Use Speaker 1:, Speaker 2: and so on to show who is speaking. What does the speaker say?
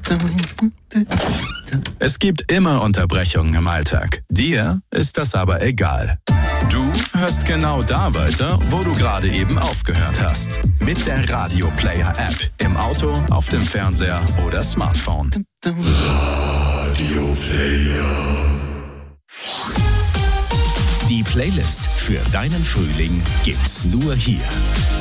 Speaker 1: Es gibt immer Unterbrechungen im Alltag. Dir ist das aber egal. Du hörst genau da weiter, wo du gerade eben aufgehört hast. Mit der Radio Player App. Im Auto, auf dem Fernseher oder Smartphone.
Speaker 2: Radio Player.
Speaker 3: Die Playlist für deinen Frühling gibt's nur hier.